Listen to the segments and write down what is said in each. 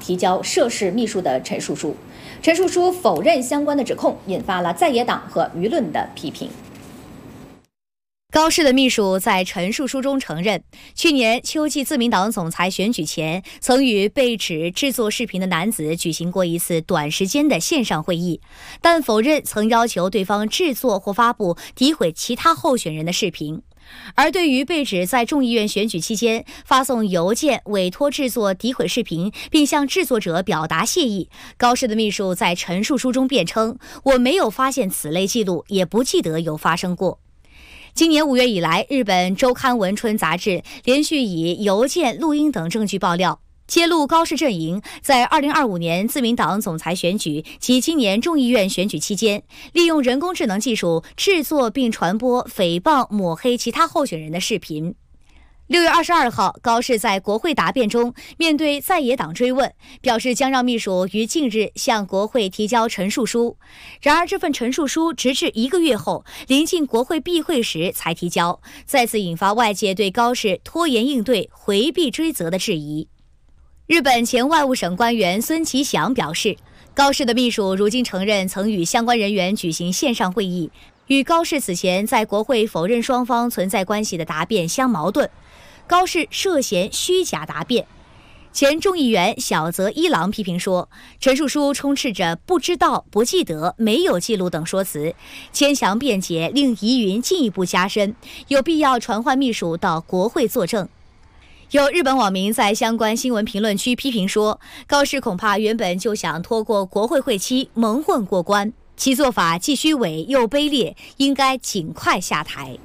提交涉事秘书的陈述书。陈述书否认相关的指控，引发了在野党和舆论的批评。 高氏的秘书在陈述书中承认，去年秋季自民党总裁选举前，曾与被指制作视频的男子举行过一次短时间的线上会议，但否认曾要求对方制作或发布诋毁其他候选人的视频。而对于被指在众议院选举期间发送邮件委托制作诋毁视频，并向制作者表达谢意，高氏的秘书在陈述书中辩称：“我没有发现此类记录，也不记得有发生过。”今年5月以来，日本周刊文春杂志连续以邮件、录音等证据爆料，揭露高氏阵营在2025年自民党总裁选举及今年众议院选举期间，利用人工智能技术制作并传播诽谤、抹黑其他候选人的视频。6月22号，高氏在国会答辩中面对在野党追问，表示将让秘书于近日向国会提交陈述书。然而，这份陈述书直至1个月后，临近国会闭会时才提交，再次引发外界对高氏拖延应对、回避追责的质疑。日本前外务省官员孙其祥表示，高氏的秘书如今承认曾与相关人员举行线上会议，与高氏此前在国会否认双方存在关系的答辩相矛盾。高氏涉嫌虚假答辩。前众议员小泽一郎批评说，陈述书充斥着不知道、不记得、没有记录等说辞，牵强辩解令疑云进一步加深，有必要传唤秘书到国会作证。有日本网民在相关新闻评论区批评说，高氏恐怕原本就想拖过国会会期，蒙混过关，其做法既虚伪又卑劣，应该尽快下台。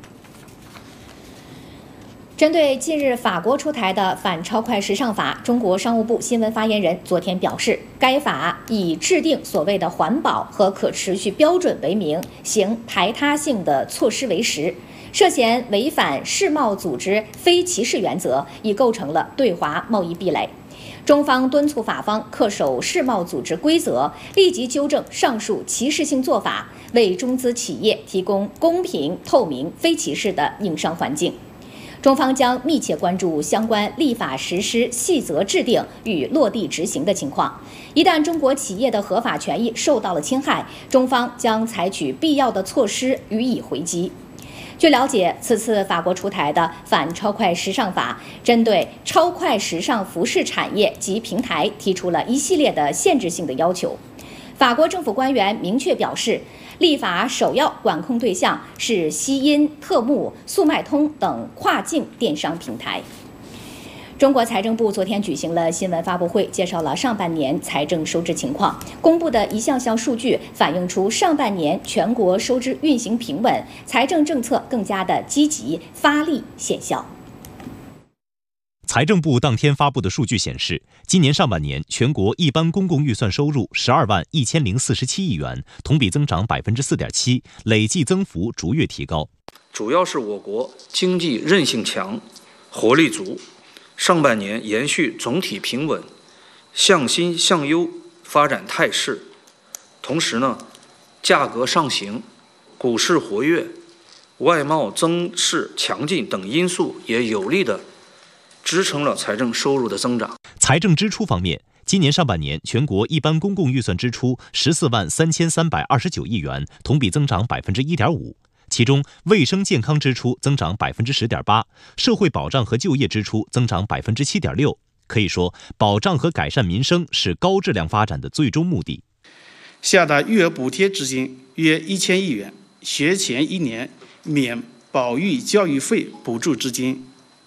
针对近日法国出台的反超快时尚法，中国商务部新闻发言人昨天表示，该法以制定所谓的环保和可持续标准为名，行排他性的措施为实，涉嫌违反世贸组织非歧视原则，已构成了对华贸易壁垒。中方敦促法方恪守世贸组织规则，立即纠正上述歧视性做法，为中资企业提供公平、透明、非歧视的营商环境。中方将密切关注相关立法实施细则制定与落地执行的情况。一旦中国企业的合法权益受到了侵害，中方将采取必要的措施予以回击。据了解，此次法国出台的反超快时尚法，针对超快时尚服饰产业及平台提出了一系列的限制性的要求。法国政府官员明确表示，立法首要管控对象是西音、特目、速卖通等跨境电商平台。中国财政部昨天举行了新闻发布会，介绍了上半年财政收支情况。公布的一项项数据反映出上半年全国收支运行平稳，财政政策更加的积极发力见效。 财政部当天发布的数据显示，今年上半年全国一般公共预算收入12万1047亿元，同比增长4.7%，累计增幅逐月提高。 主要是我国经济韧性强、活力足，上半年延续总体平稳、向新向优发展态势。同时呢，价格上行、股市活跃、外贸增势强劲等因素也有力的支撑了财政收入的增长。 财政支出方面，今年上半年全国一般公共预算支出14万3329亿元，同比增长1.5%。其中，卫生健康支出增长10.8%，社会保障和就业支出增长7.6%。可以说，保障和改善民生是高质量发展的最终目的。 下达育儿补贴资金约1000亿元，学前1年免保育教育费补助资金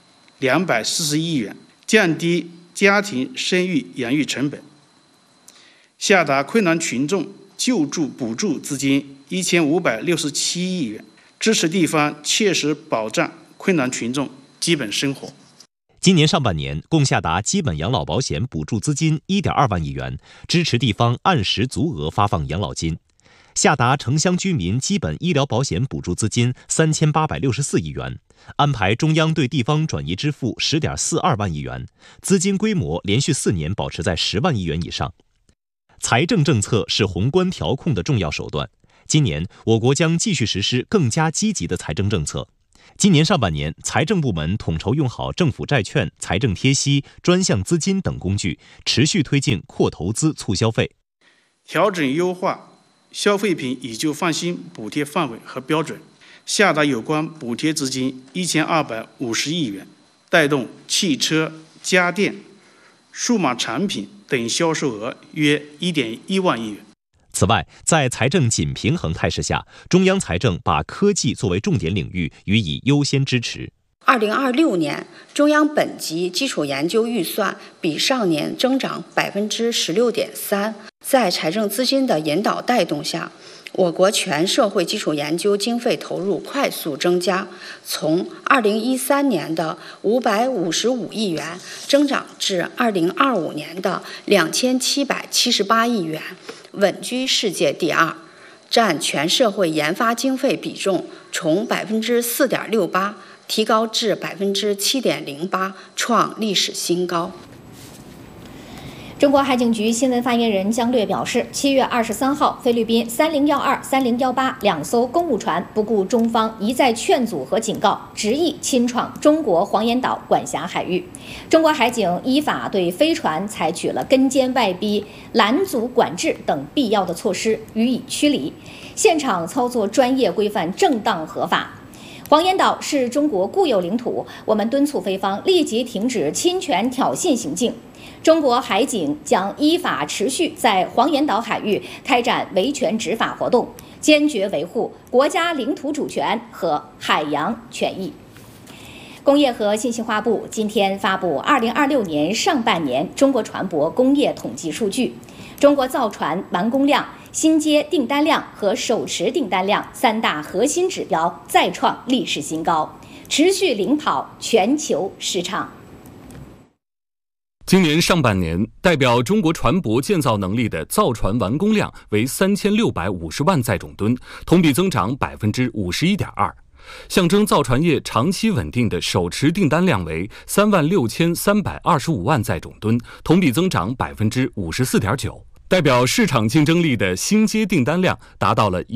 240亿元，降低家庭生育养育成本。下达困难群众救助补助资金1567亿元，支持地方切实保障困难群众基本生活。 今年上半年共下达基本养老保险补助资金1.2万亿元，支持地方按时足额发放养老金；下达城乡居民基本医疗保险补助资金3864亿元，安排中央对地方转移支付10.42万亿元，资金规模连续4年保持在10万亿元以上。财政政策是宏观调控的重要手段，今年我国将继续实施更加积极的财政政策。 今年上半年，财政部门统筹用好政府债券、财政贴息、专项资金等工具，持续推进扩投资、促消费， 调整优化消费品以旧换新补贴范围和标准，下达有关补贴资金1250亿元，带动汽车、家电、数码产品等销售额约1.1万亿元。 此外，在财政紧平衡态势下，中央财政把科技作为重点领域予以优先支持。 2026年，中央本级基础研究预算比上年增长16.3%。在财政资金的引导带动下，我国全社会基础研究经费投入快速增加，从2013年的555亿元增长至2025年的2778亿元，稳居世界第2，占全社会研发经费比重从4.68%提高至7.08%，创历史新高。 中国海警局新闻发言人姜略表示，7月23号，菲律宾3012、3018两艘公务船不顾中方一再劝阻和警告，执意侵闯中国黄岩岛管辖海域。中国海警依法对飞船采取了跟监外逼、拦阻管制等必要的措施，予以驱离。现场操作专业、规范、正当、合法。黄岩岛是中国固有领土，我们敦促菲方立即停止侵权挑衅行径。中国海警将依法持续在黄岩岛海域开展维权执法活动，坚决维护国家领土主权和海洋权益。工业和信息化部今天发布2026年上半年中国船舶工业统计数据，中国造船完工量、新接订单量和手持订单量3大核心指标再创历史新高，持续领跑全球市场。 今年上半年，代表中国船舶建造能力的造船完工量为3650万载种吨，同比增长51.2%。象征造船业长期稳定的手持订单量为36325万载种吨，同比增长54.9%。代表市场竞争力的新接订单量达到了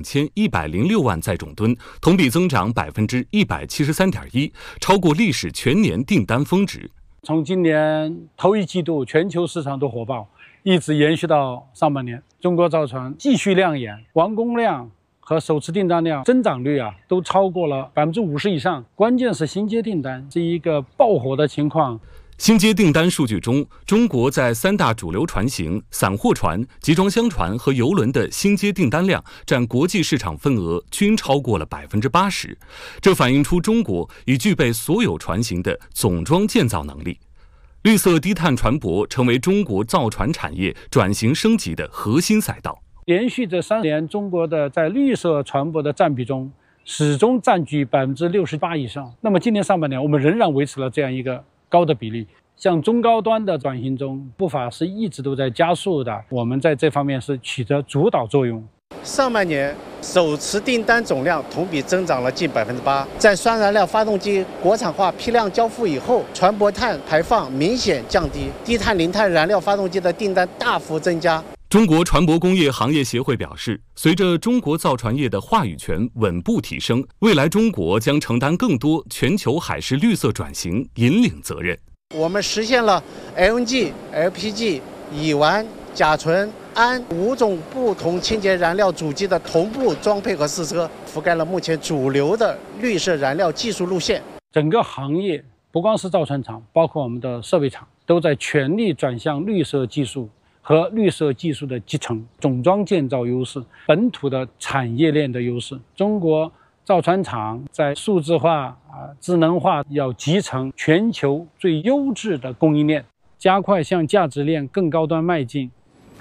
12106万载种吨，同比增长173.1%，超过历史全年订单峰值。 从今年头一季度全球市场都火爆，一直延续到上半年，中国造船继续亮眼，完工量和手持订单量增长率都超过了50%以上。关键是新接订单是一个爆火的情况。 新接订单数据中，中国在3大主流船型、散货船、集装箱船和邮轮的新接订单量占国际市场份额均超过了80%，这反映出中国已具备所有船型的总装建造能力。绿色低碳船舶成为中国造船产业转型升级的核心赛道。 连续这3年，中国的在绿色船舶的占比中始终占据68%以上。那么今年上半年，我们仍然维持了这样一个高的比例。像中高端的转型中，步伐是一直都在加速的，我们在这方面是起着主导作用。 上半年手持订单总量同比增长了近8%，在双燃料发动机国产化批量交付以后，船舶碳排放明显降低，低碳零碳燃料发动机的订单大幅增加。 中国船舶工业行业协会表示，随着中国造船业的话语权稳步提升，未来中国将承担更多全球海事绿色转型引领责任。 我们实现了 LNG、LPG、乙烷、甲醇、氨5种不同清洁燃料主机的同步装配和试车，覆盖了目前主流的绿色燃料技术路线。 整个行业不光是造船厂，包括我们的设备厂，都在全力转向绿色技术和绿色技术的集成，总装建造优势，本土的产业链的优势。中国造船厂在数字化、智能化要集成全球最优质的供应链，加快向价值链更高端迈进。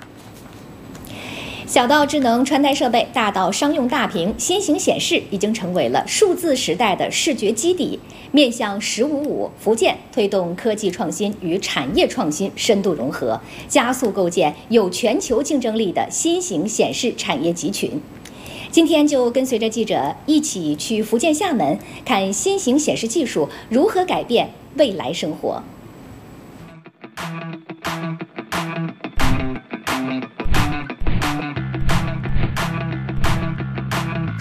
小到智能穿戴设备，大到商用大屏，新型显示已经成为了数字时代的视觉基底。面向“15+5”，福建推动科技创新与产业创新深度融合，加速构建有全球竞争力的新型显示产业集群。今天就跟随着记者一起去福建厦门，看新型显示技术如何改变未来生活。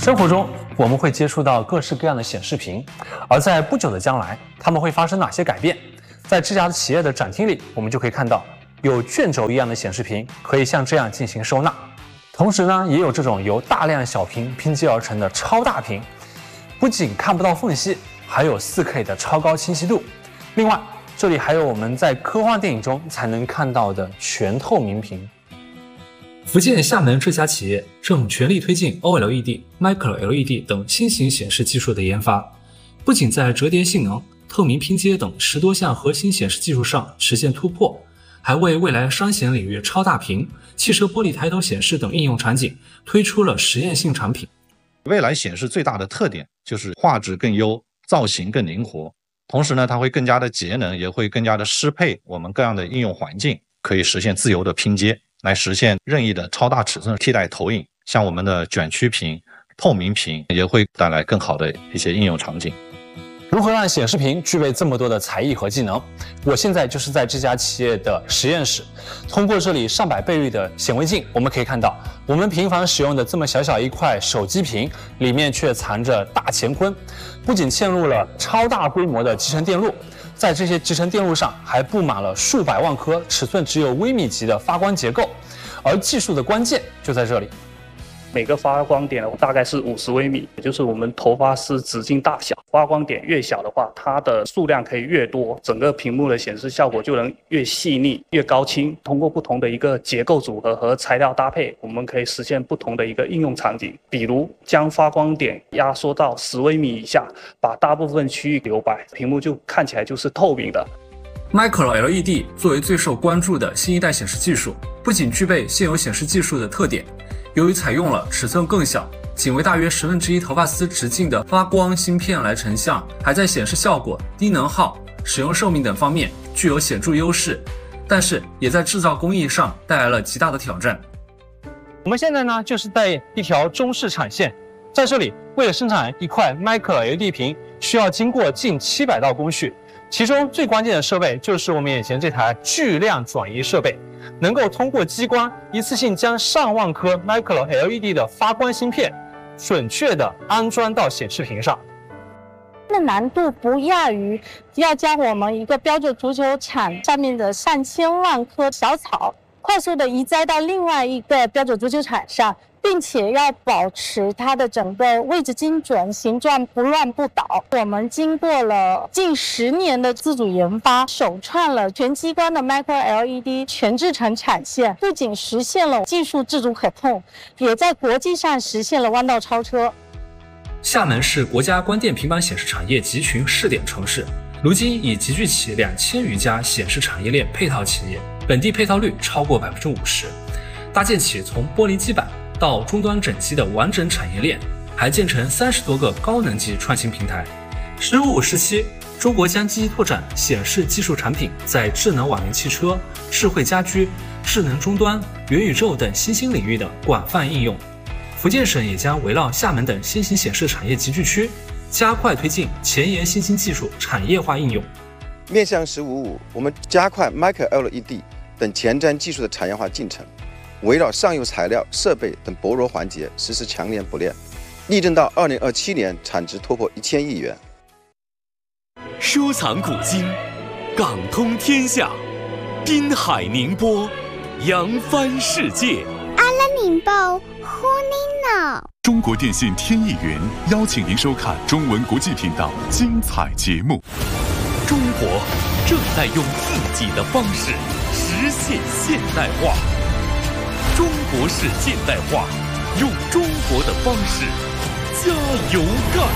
生活中我们会接触到各式各样的显示屏，而在不久的将来，它们会发生哪些改变？在这家企业的展厅里，我们就可以看到有卷轴一样的显示屏，可以像这样进行收纳。同时呢，也有这种由大量小屏拼接而成的超大屏，不仅看不到缝隙，还有 4K 的超高清晰度。另外，这里还有我们在科幻电影中才能看到的全透明屏。 福建厦门这家企业正全力推进 OLED、Micro LED 等新型显示技术的研发，不仅在折叠性能、透明拼接等10多项核心显示技术上实现突破，还为未来商显领域超大屏、汽车玻璃抬头显示等应用场景推出了实验性产品。 未来显示最大的特点就是画质更优，造型更灵活，同时呢，它会更加的节能，也会更加的适配我们各样的应用环境，可以实现自由的拼接，来实现任意的超大尺寸替代投影。像我们的卷曲屏、透明屏也会带来更好的一些应用场景。 如何让显示屏具备这么多的才艺和技能？我现在就是在这家企业的实验室，通过这里上百倍率的显微镜，我们可以看到，我们频繁使用的这么小小一块手机屏，里面却藏着大乾坤。不仅嵌入了超大规模的集成电路，在这些集成电路上还布满了数百万颗尺寸只有微米级的发光结构，而技术的关键就在这里。 每个发光点大概是50微米，也就是我们头发丝直径大小。发光点越小的话，它的数量可以越多，整个屏幕的显示效果就能越细腻、越高清。通过不同的一个结构组合和材料搭配，我们可以实现不同的一个应用场景。比如将发光点压缩到10微米以下，把大部分区域留白，屏幕就看起来就是透明的。 Micro LED 作为最受关注的新一代显示技术，不仅具备现有显示技术的特点，由于采用了尺寸更小、仅为大约1/10头发丝直径的发光芯片来成像，还在显示效果、低能耗、使用寿命等方面具有显著优势，但是也在制造工艺上带来了极大的挑战。 我们现在呢，就是在一条中式产线，在这里，为了生产一块 Micro LED 屏，需要经过近700道工序。其中最关键的设备就是我们眼前这台巨量转移设备，能够通过激光一次性将上万颗 Micro LED 的发光芯片准确地安装到显示屏上。 的难度不亚于要将我们一个标准足球场上面的上千万棵小草快速地移栽到另外一个标准足球场上，并且要保持它的整个位置精准，形状不乱不倒。我们经过了近10年的自主研发，首创了全激光的 Micro LED 全制成产线，不仅实现了技术自主可控，也在国际上实现了弯道超车。 厦门是国家光电平板显示产业集群试点城市，如今已集聚起2000余家显示产业链配套企业，本地配套率超过50%，搭建起从玻璃基板到终端整机的完整产业链，还建成30多个高能级创新平台。15、17，中国将积极拓展显示技术产品在智能网联汽车、智慧家居、智能终端、元宇宙等新兴领域的广泛应用。福建省也将围绕厦门等新型显示产业集聚区，加快推进前沿新兴技术产业化应用。 面向15.5，我们加快 Micro LED 等前瞻技术的产业化进程，围绕上游材料、设备等薄弱环节实施强联补链，力争到2027年产值突破1000亿元。 收藏古今，港通天下，滨海宁波，扬帆世界。 阿拉宁报，呼您呢。 中国电信天翼云邀请您收看中文国际频道精彩节目。 中国正在用自己的方式实现现代化，中国式现代化，用中国的方式加油干。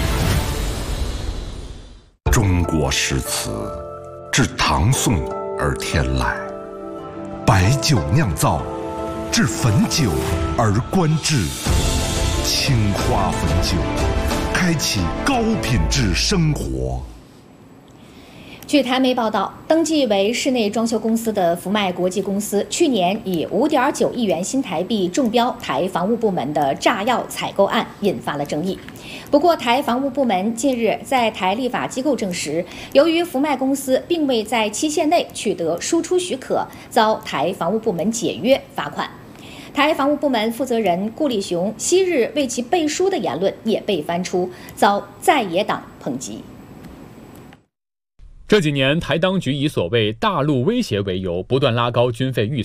中国诗词自唐宋而天来，白酒酿造，至汾酒而观之。青花汾酒，开启高品质生活。 据台媒报道，登记为室内装修公司的福迈国际公司去年以5.9亿元新台币中标台防务部门的炸药采购案，引发了争议。不过，台防务部门近日在台立法机构证实，由于福迈公司并未在期限内取得输出许可，遭台防务部门解约罚款。 台防务部门负责人顾立雄昔日为其背书的言论也被翻出，遭在野党抨击。 这几年，台当局以所谓大陆威胁为由，不断拉高军费预算。